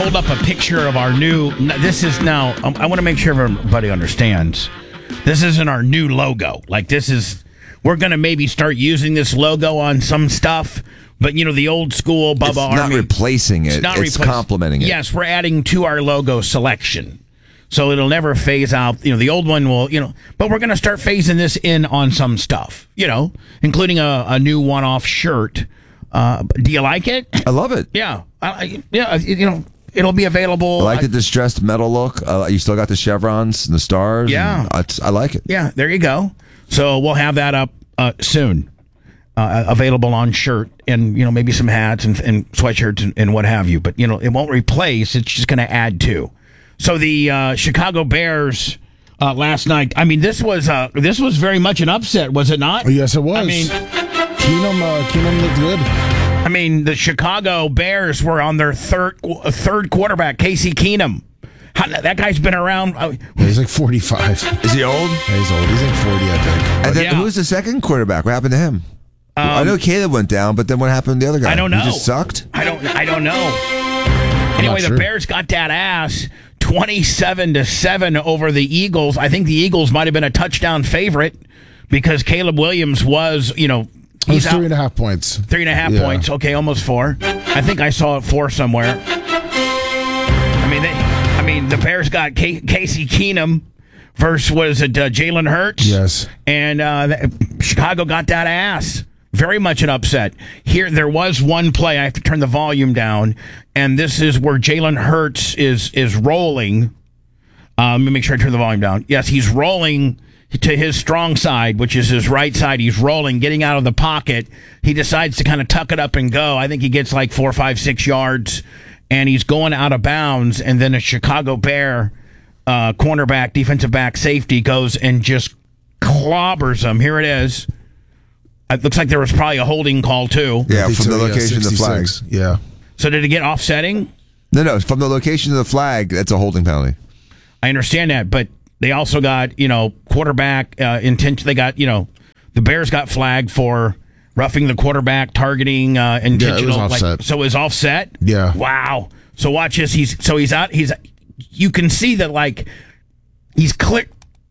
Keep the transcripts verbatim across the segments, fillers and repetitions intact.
hold up a picture of our new. This is now. I want to make sure everybody understands. This isn't our new logo. Like this is. We're going to maybe start using this logo on some stuff. But, you know, the old school Bubba it's Army. It's not replacing it. It's, not it's repla- complementing it. Yes, we're adding to our logo selection. So it'll never phase out. You know, the old one will, you know. But we're going to start phasing this in on some stuff, you know, including a, a new one-off shirt. Uh, do you like it? I love it. Yeah. I, yeah, you know, it'll be available. I like I, the distressed metal look. Uh, you still got the chevrons and the stars. Yeah. And I like it. Yeah, there you go. So we'll have that up uh, soon. Uh, available on shirt and, you know, maybe some hats and, and sweatshirts and, and what have you. But, you know, it won't replace. It's just going to add to. So the uh, Chicago Bears uh, last night, I mean, this was uh, this was very much an upset, was it not? Yes, it was. I mean, Keenum, uh, Keenum looked good. I mean, the Chicago Bears were on their third uh, third quarterback, Casey Keenum. How, that guy's been around. Uh, yeah, he's like forty-five. Is he old? Yeah, he's old. He's like forty, I think. And then yeah. who's the second quarterback? What happened to him? Um, I know Caleb went down, but then what happened to the other guy? I don't know. He just sucked? I don't I don't know. Anyway, the sure. Bears got that ass twenty-seven to seven over the Eagles. I think the Eagles might have been a touchdown favorite because Caleb Williams was, you know, he's out, three and a half points. Three and a half yeah. points. Okay, almost four. I think I saw it four somewhere. I mean, they, I mean, the Bears got K- Casey Keenum versus was it uh, Jalen Hurts? Yes, and uh, Chicago got that ass. Very much an upset. Here, there was one play. I have to turn the volume down, and this is where Jalen Hurts is is rolling. Uh, let me make sure I turn the volume down. Yes, he's rolling to his strong side, which is his right side. He's rolling, getting out of the pocket. He decides to kind of tuck it up and go. I think he gets like four, five, six yards, and he's going out of bounds. And then a Chicago Bear uh, cornerback, defensive back, safety goes and just clobbers him. Here it is. It looks like there was probably a holding call, too. Yeah, from so, the yeah, location of the flag. Yeah. So did it get offsetting? No, no, from the location of the flag, that's a holding penalty. I understand that, but they also got, you know, quarterback uh, intention. They got, you know, the Bears got flagged for roughing the quarterback, targeting uh, intentional. Yeah, it was offset. Like, so it was offset? Yeah. Wow. So watch this. He's so he's out. He's you can see that like he's clear,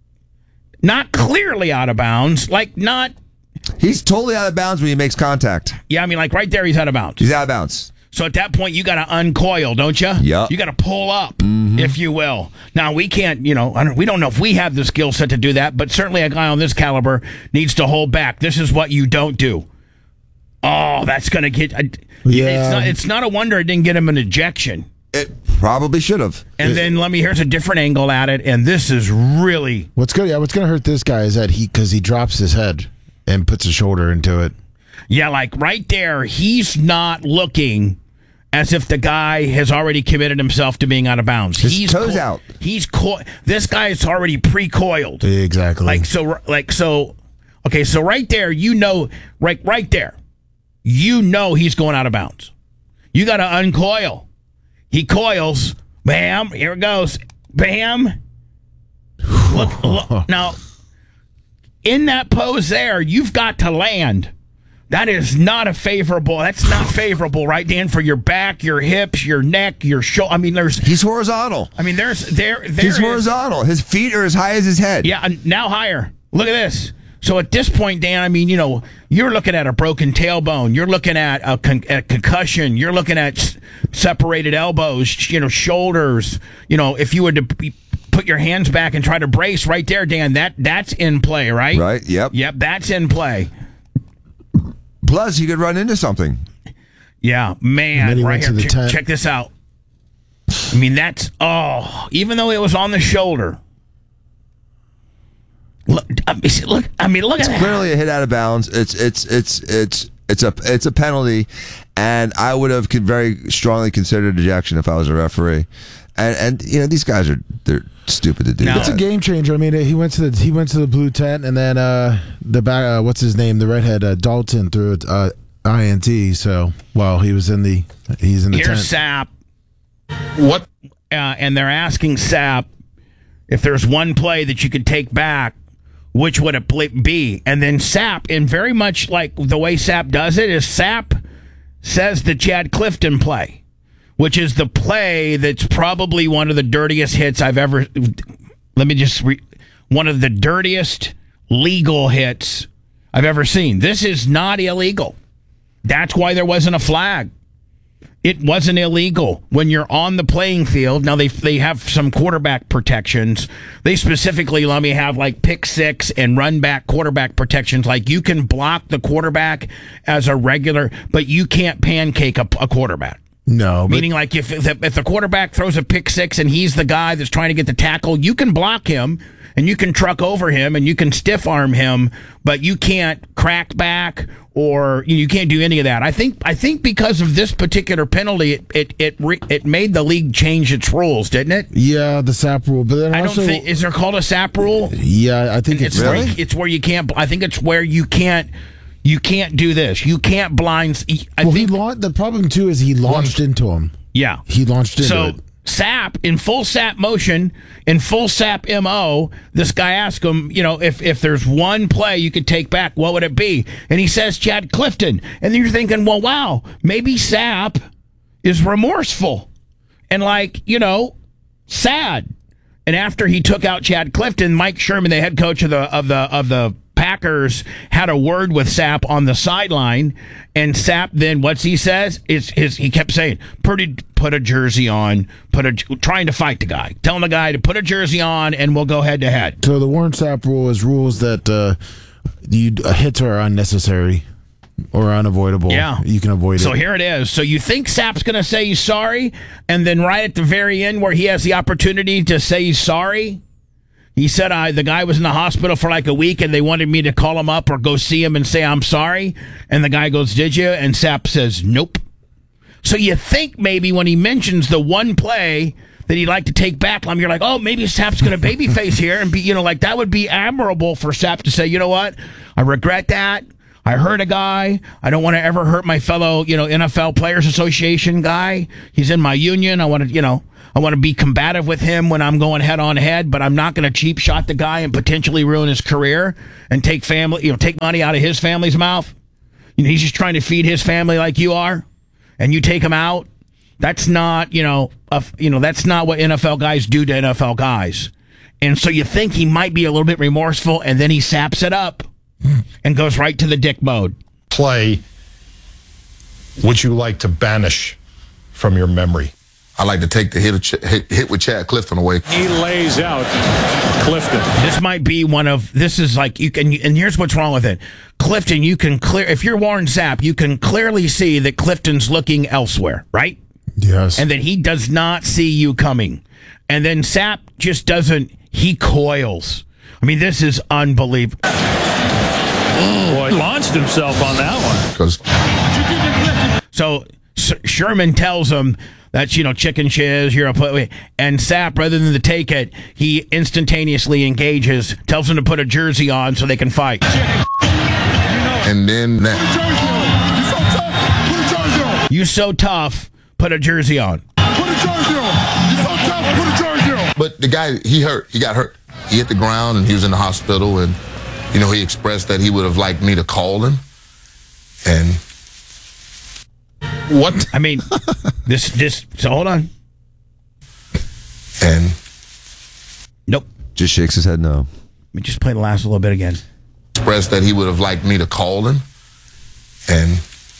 not clearly out of bounds, like not. He's totally out of bounds when he makes contact. Yeah, I mean, like right there, he's out of bounds. He's out of bounds. So at that point, you got to uncoil, don't you? Yeah. You got to pull up, mm-hmm. if you will. Now, we can't, you know, I don't, we don't know if we have the skill set to do that, but certainly a guy on this caliber needs to hold back. This is what you don't do. Oh, that's going to get... Uh, yeah. It's not, it's not a wonder it didn't get him an ejection. It probably should have. And it, then let me, here's a different angle at it, and this is really... What's good? Yeah, what's going to hurt this guy is that he, because he drops his head and puts his shoulder into it. Yeah, like right there, he's not looking as if the guy has already committed himself to being out of bounds. His he's toes co- out. He's co- this guy is already pre-coiled. Exactly. Like so, like so. Okay, so right there, you know, right, right there, you know he's going out of bounds. You got to uncoil. He coils. Bam! Here it goes. Bam! Look, look now. In that pose there, you've got to land. That is not a favorable. That's not favorable, right, Dan? For your back, your hips, your neck, your shoulder. I mean, there's. He's horizontal. I mean, there's there. there He's is, horizontal. His feet are as high as his head. Yeah, now higher. Look at this. So at this point, Dan, I mean, you know, you're looking at a broken tailbone. You're looking at a, con- a concussion. You're looking at s- separated elbows. You know, shoulders. You know, if you were to be, put your hands back and try to brace right there, Dan, that that's in play, right? Right. Yep. Yep, that's in play. Plus, he could run into something. Yeah, man, right here. Ch- tent. check this out. I mean, that's oh, even though it was on the shoulder. Look, I mean, look. I mean, look It's at clearly that. a hit out of bounds. It's it's it's it's it's a it's a penalty, and I would have con- very strongly considered ejection if I was a referee. And and you know these guys are they're stupid to do Now- that. It's a game changer. I mean, he went to the he went to the blue tent, and then uh, the back, uh, what's his name, the redhead uh, Dalton threw it uh, I N T. So well, he was in the he's in the Here's tent. Sapp. What? Uh, and they're asking Sapp if there's one play that you could take back, which would it be? And then Sapp, and very much like the way Sapp does it, is Sapp says the Chad Clifton play, which is the play that's probably one of the dirtiest hits I've ever. Let me just re, one of the dirtiest legal hits I've ever seen. This is not illegal. That's why there wasn't a flag. It wasn't illegal when you're on the playing field. Now, they they have some quarterback protections. They specifically let me have like pick six and run back quarterback protections. Like you can block the quarterback as a regular, but you can't pancake a, a quarterback. No. But Meaning like if, if, the, if the quarterback throws a pick six and he's the guy that's trying to get the tackle, you can block him and you can truck over him and you can stiff arm him, but you can't crack back or you, know, you can't do any of that. I think I think because of this particular penalty, it it it, re, it made the league change its rules, didn't it? yeah, the S A P rule. But then I also, don't think is there called a S A P rule? yeah, I think it's, It's Really? where, it's where you can't. I think it's where you can't. You can't do this. You can't blind. I well, he think. launched, the problem too is he launched into him. Yeah. He launched into So it. S A P in full S A P motion, in full S A P M O, this guy asked him, you know, if if there's one play you could take back, what would it be? And he says Chad Clifton. And then you're thinking, well, wow, maybe S A P is remorseful and like, you know, sad. And after he took out Chad Clifton, Mike Sherman, the head coach of the of the of the Packers, had a word with S A P on the sideline, and S A P then what's he says is his he kept saying, "Put a, put a jersey on, put a trying to fight the guy, telling the guy to put a jersey on, and we'll go head to head." So the Warren Sapp rule is rules that uh, you uh, hits are unnecessary or unavoidable. Yeah. You can avoid So it. here it is. So you think S A P's going to say he's sorry, and then right at the very end where he has the opportunity to say he's sorry, he said I the guy was in the hospital for like a week and they wanted me to call him up or go see him and say I'm sorry. And the guy goes, "Did you?" And S A P says, "Nope." So you think maybe when he mentions the one play that he'd like to take back, you're like, oh, maybe S A P's going to babyface here and be, you know, like that would be admirable for S A P to say, you know what? I regret that. I hurt a guy. I don't want to ever hurt my fellow, you know, N F L Players Association guy. He's in my union. I want to, you know, I want to be combative with him when I'm going head on head, but I'm not going to cheap shot the guy and potentially ruin his career and take family, you know, take money out of his family's mouth. You know, he's just trying to feed his family like you are, and you take him out. That's not, you know, a, you know, that's not what N F L guys do to N F L guys. And so you think he might be a little bit remorseful, and then he saps it up and goes right to the dick mode. Play would you like to banish from your memory? I like to take the hit, of Ch- hit, hit with Chad Clifton away. He lays out Clifton. This might be one of, this is like, you can, and here's what's wrong with it. Clifton, you can clear, if you're Warren Sapp, you can clearly see that Clifton's looking elsewhere, right? Yes. And that he does not see you coming. And then Sapp just doesn't, he coils. I mean, this is unbelievable. Boy, launched himself on that one. Because So S- Sherman tells him that's, you know, chicken shiz, you're a play. And Sapp, rather than to take it, he instantaneously engages, tells him to put a jersey on so they can fight. and then that. You so tough, put a jersey on. But the guy, he hurt. He got hurt. He hit the ground and he was in the hospital. And, you know, he expressed that he would have liked me to call him. And What? I mean, this, this, so hold on. and Nope. Just shakes his head no. Let me just play the last little bit again. expressed that he would have liked me to call him. And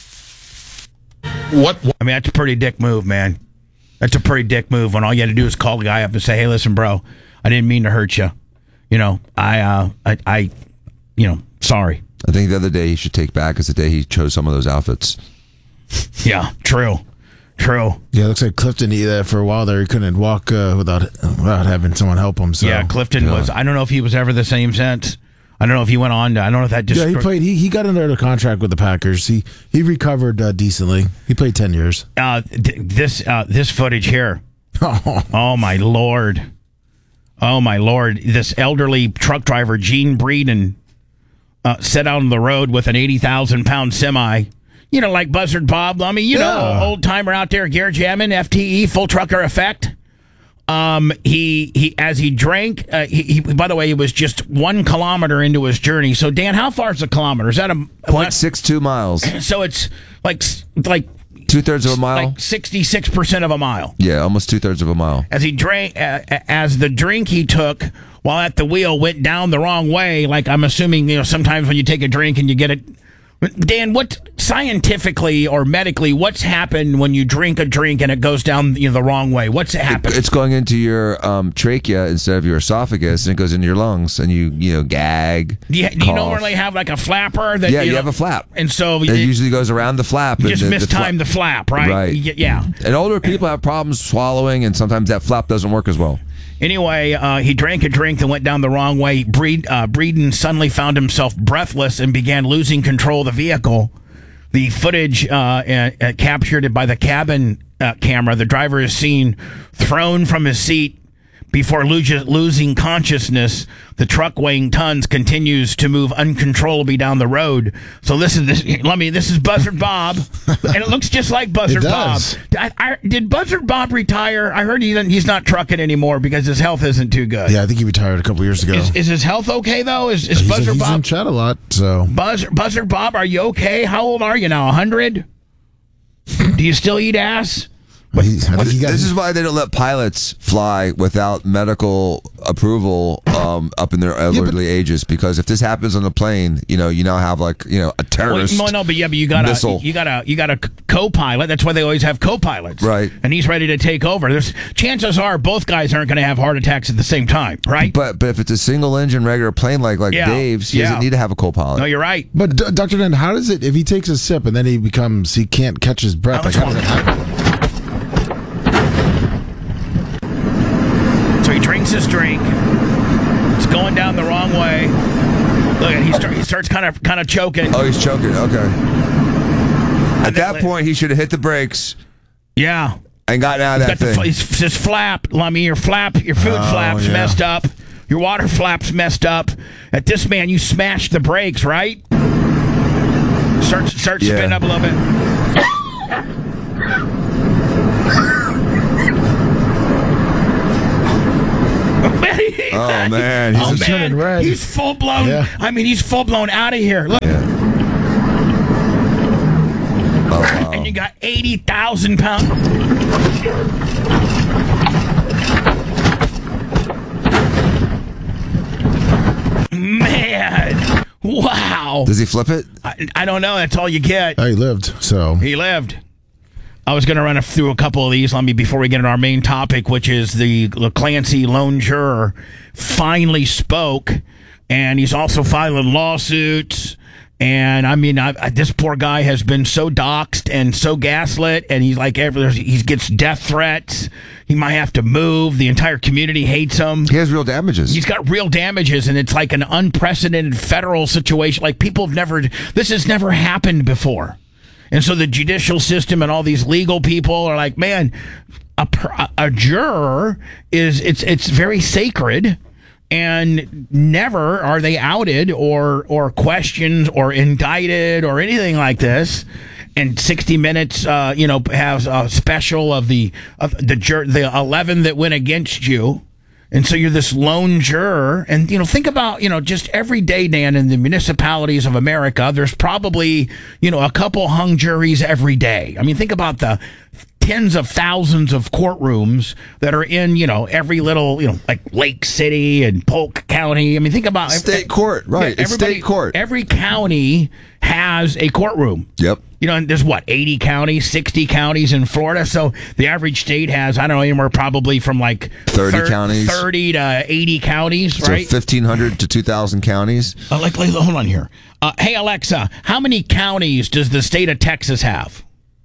What? I mean, that's a pretty dick move, man. That's a pretty dick move when all you had to do is call the guy up and say, hey, listen, bro, I didn't mean to hurt you. You know, I, uh, I, I, you know, sorry. I think the other day he should take back is the day he chose some of those outfits. Yeah, true. True. Yeah, it looks like Clifton did that for a while there. He couldn't walk uh, without without having someone help him. So. Yeah, Clifton Yeah. was, I don't know if he was ever the same since. I don't know if he went on to, I don't know if that just. Yeah, he played. He, he got under the contract with the Packers. He he recovered uh, decently. He played ten years. Uh, th- this, uh, this footage here. Oh, my Lord. Oh, my Lord. This elderly truck driver, Gene Breeden, uh, set out on the road with an eighty thousand pound semi. You know, like Buzzard Bob. I mean, you know, Yeah. old timer out there, Gare Jamming, F T E, full trucker effect. Um, he, he, as he drank, uh, he, he, by the way, he was just one kilometer into his journey. So, Dan, how far is a kilometer? Is that a, point six two miles. so it's like, like Two thirds of a mile. like sixty-six percent of a mile. Yeah, almost two thirds of a mile. As he drank, uh, as the drink he took while at the wheel went down the wrong way. Like I'm assuming, you know, sometimes when you take a drink and you get it. Dan, what scientifically or medically, what's happened when you drink a drink and it goes down, you know, the wrong way? What's happened? It's going into your um, trachea instead of your esophagus, and it goes into your lungs, and you you know gag. Do you, do you normally have like a flapper? That, Yeah, you you know, have a flap. and so It you usually goes around the flap. just and the, mistime the flap, right? Right. You get- yeah. And older people have problems swallowing, and sometimes that flap doesn't work as well. Anyway, uh, he drank a drink that went down the wrong way. Breed, uh, Breeden suddenly found himself breathless and began losing control of the vehicle. The footage uh, uh, uh, captured by the cabin uh, camera, the driver is seen thrown from his seat before lo- losing consciousness. The truck weighing tons continues to move uncontrollably down the road. So listen, this, let me. This is Buzzard Bob, and it looks just like Buzzard It Bob. does. I, I, did Buzzard Bob retire? I heard he, he's not trucking anymore because his health isn't too good. Yeah, I think he retired a couple years ago. Is, is his health okay though? Is, is he's Buzzard he's in Bob? chat a lot, so Buzzard, Buzzard Bob, are you okay? How old are you now? A hundred? Do you still eat ass? but he, I think he got This is why they don't let pilots fly without medical approval um, up in their elderly ages. Because if this happens on the plane, you know, you now have like you know a terrorist. Well, no, but yeah, but you got missile. a you got a you got a co-pilot. That's why they always have co-pilots, Right. And he's ready to take over. There's chances are both guys aren't going to have heart attacks at the same time, right? But but if it's a single engine regular plane like like Yeah, Dave's, he yeah. doesn't need to have a co-pilot. No, you're right. But D- Doctor Den, how does it if he takes a sip and then he becomes he can't catch his breath? Now, Like, let's how does it walk. happen? So he drinks his drink. It's going down the wrong way. Look, he, start, he starts kind of kind of choking. Oh, he's choking. Okay. At then that la- point, he should have hit the brakes Yeah. and gotten out of Got that the, thing. his, his flap, I mean, your flap, your food Oh, flap's yeah. messed up. Your water flap's messed up. At this man, you smashed the brakes, right? Start, start Yeah. spinning up a little bit. Oh, man, he's oh, just turning man. red. He's full blown. Yeah. I mean, he's full blown out of here. Look, Yeah. Oh, wow. and you got eighty thousand pounds. Man, wow. Does he flip it? I, I don't know. That's all you get. Oh, he lived, so He lived. I was going to run through a couple of these. Let me before we get into our main topic, which is the Clancy lone juror finally spoke, and he's also filing lawsuits. And I mean, I, I, this poor guy has been so doxxed and so gaslit, and he's like, every, he gets death threats. He might have to move. The entire community hates him. He has real damages. He's got real damages, and it's like an unprecedented federal situation. Like people have never, this has never happened before. And so the judicial system and all these legal people are like, man, a, per- a juror is, it's, it's very sacred. And never are they outed or or questioned or indicted or anything like this. And sixty Minutes, uh, you know, has a special of the of the jur- the eleven that went against you. And so you're this lone juror. And, you know, think about, you know, just every day, Dan, in the municipalities of America, there's probably, you know, a couple hung juries every day. I mean, think about the tens of thousands of courtrooms that are in, you know, every little, you know, like Lake City and Polk County. I mean, think about State court, right. It's everybody- state court. Every county has a courtroom. Yep. You know, and there's what, eighty counties, sixty counties in Florida. So the average state has, I don't know, anywhere probably from like thirty thir- counties. thirty to eighty counties, So right? fifteen hundred to two thousand counties. Uh, like, like, hold on here. Uh, hey, Alexa, how many counties does the state of Texas have?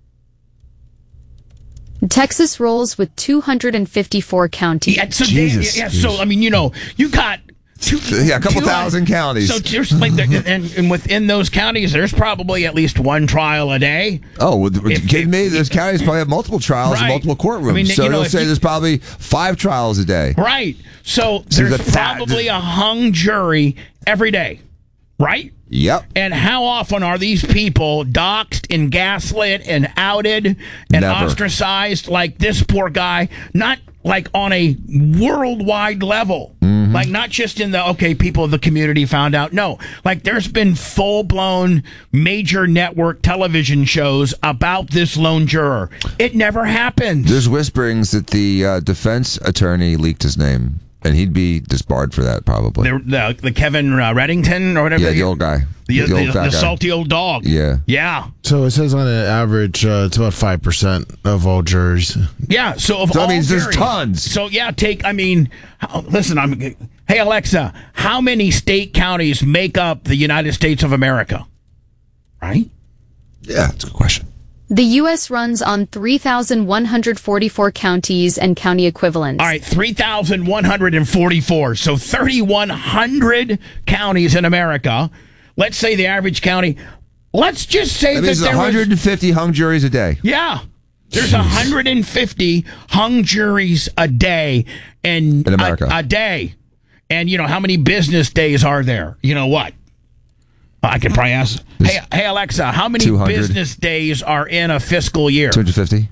Texas rolls with two hundred fifty-four counties. Yeah, so, Jesus. yeah, so I mean, you know, you got two, Yeah, a couple two- thousand counties. So there's like, and, and within those counties, there's probably at least one trial a day. Oh, well, are you If- kidding if- me? Those counties probably have multiple trials and Right. multiple courtrooms. I mean, so you know, they'll if say you- there's probably five trials a day. Right. So So there's the fa- probably a hung jury every day, right? Yep. And how often are these people doxxed and gaslit and outed and Never. ostracized like this poor guy? Not like on a worldwide level. Mm-hmm. Like, not just in the, okay, people of the community found out. No, like, there's been full-blown major network television shows about this lone juror. It never happened. There's whisperings that the uh, defense attorney leaked his name, and he'd be disbarred for that, probably. The, the, the Kevin uh, Reddington or whatever. Yeah, the old guy. The, The the, old the, fat guy. salty old dog. Yeah. Yeah. So it says on an average, uh, it's about five percent of all juries. Yeah. So of So all that means there's juries- tons. So yeah, take. I mean, how, listen. I'm. Hey Alexa, how many state counties make up the United States of America? Right. Yeah, that's a good question. The U S runs on three thousand one hundred forty-four counties and county equivalents. All right, three thousand one hundred forty-four. So thirty-one hundred counties in America. Let's say the average county. Let's just say That that means there one hundred fifty was. hung juries a day. Yeah. There's one hundred fifty hung juries a day. And In America. A, a day. And, you know, how many business days are there? You know what? I can probably ask. Hey, hey Alexa, how many two hundred. business days are in a fiscal year? two hundred fifty.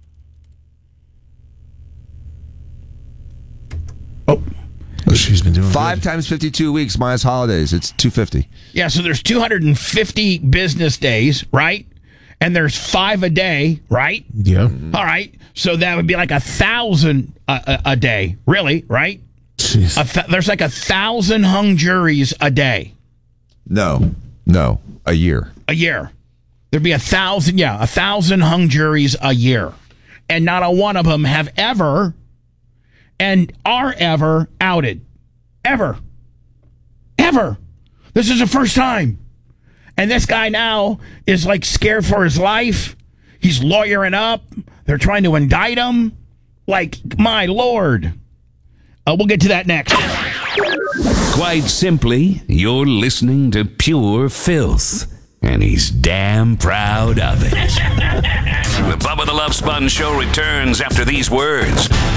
Oh, Oh, she's been doing Five good. times fifty-two weeks minus holidays. It's two hundred fifty. yeah. So there's two hundred fifty business days, right? And there's five a day, right? Yeah. All right. So that would be like a thousand a, a, a day, really, right? Jeez. A th- there's like a thousand hung juries a day, No. No. A year. a year. There'd be a thousand, yeah, a thousand hung juries a year. And not a one of them have ever and are ever outed. Ever. Ever. This is the first time. And this guy now is like scared for his life. He's lawyering up. They're trying to indict him. Like, my Lord. Uh, we'll get to that next. Quite simply, you're listening to pure filth. And he's damn proud of it. The Bubba the Love Sponge Show returns after these words.